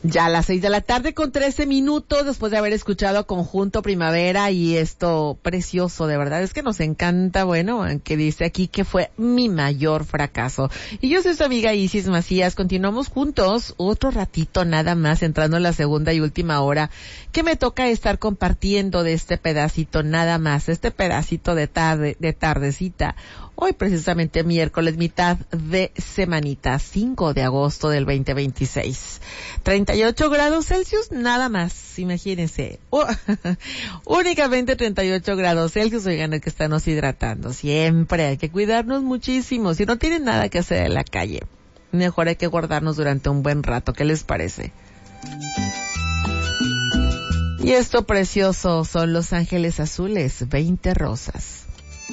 Ya a las 6:13 después de haber escuchado Conjunto Primavera y esto precioso, de verdad, es que nos encanta, bueno, que dice aquí que fue mi mayor fracaso. Y yo soy su amiga Isis Macías, continuamos juntos otro ratito nada más, entrando en la segunda y última hora, que me toca estar compartiendo de este pedacito nada más, este pedacito de tardecita. Hoy precisamente miércoles, mitad de semanita, 5 de agosto del 2026. 38 grados Celsius, nada más, imagínense. Únicamente 38 grados Celsius, oigan, el que estamos hidratando. Siempre hay que cuidarnos muchísimo. Si no tienen nada que hacer en la calle, mejor hay que guardarnos durante un buen rato. ¿Qué les parece? Y esto precioso son Los Ángeles Azules, 20 rosas.